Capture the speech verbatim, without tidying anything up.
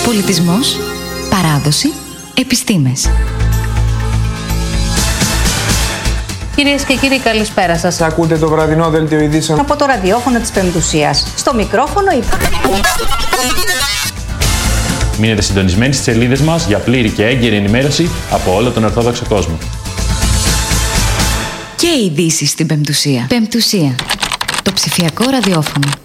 Πολιτισμός, παράδοση, επιστήμες. Κυρίες και κύριοι, καλησπέρα σας. Ακούτε το βραδινό δελτίο ειδήσεων Από το ραδιόφωνο της Πεμπτουσίας. Στο μικρόφωνο η... Μείνετε συντονισμένοι στις σελίδες μας για πλήρη και έγκαιρη ενημέρωση από όλο τον Ορθόδοξο κόσμο. Και ειδήσεις στην Πεμπτουσία. Πεμπτουσία. Το ψηφιακό ραδιόφωνο.